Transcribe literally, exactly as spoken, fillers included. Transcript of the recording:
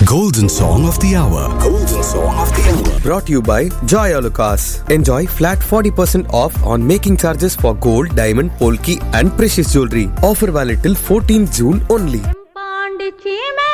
Golden Song of the Hour. Golden Song of the Hour. Brought to you by Joy Alucas. Enjoy flat forty percent off on making charges for gold, diamond, polki and precious jewelry. Offer valid till fourteenth June only. பாண்டிச்சேமே